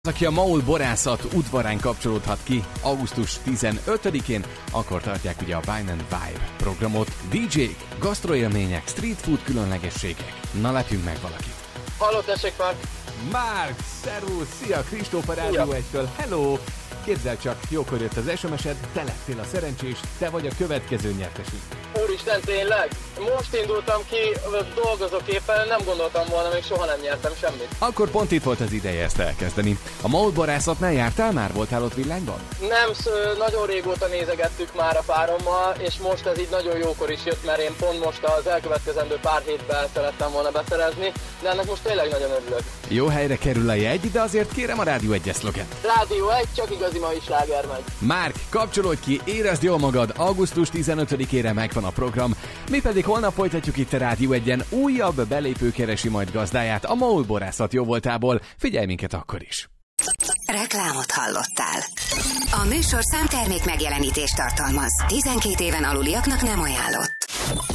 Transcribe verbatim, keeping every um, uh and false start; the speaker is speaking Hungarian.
Aki a MAUL borászat udvarán kapcsolódhat ki augusztus tizenötödikén, akkor tartják ugye a Wine and Vibe programot. dé dzsék, gasztroélmények, street food különlegességek. Na lepjünk meg valakit. Halló, tessék már! Márk, szervusz, szia, Kristóf a Rádió egytől, hello! Képzeld csak, jókor jött az es em es-ed, te lettél a szerencsés, te vagy a következő nyertesünk. Úristen, tényleg? Most indultam ki, dolgozok éppen, nem gondoltam volna, még soha nem nyertem semmit. Akkor pont itt volt az ideje ezt elkezdeni. A MAUL borászatnál jártál már? Voltál ott villányban? Nem, nagyon régóta nézegettük már a párommal, és most ez így nagyon jókor is jött, mert én pont most az elkövetkezendő pár hétben szerettem volna beszerezni, de ennek most tényleg nagyon örülök. Jó helyre kerül a jegy, de azért kérem a Rádió egyes szlogen. Rádió egy, csak igazi mai sláger megy. Márk, kapcsolódj ki, érezd jól magad, augusztus tizenötödikére megvan a program, mi pedig holnap folytatjuk itt a Rádió egyen, újabb belépő keresi majd gazdáját a MAUL borászat jóvoltából, figyelj minket akkor is. Reklámot hallottál. A műsorszám termék megjelenítést tartalmaz. tizenkét éven aluliaknak nem ajánlott.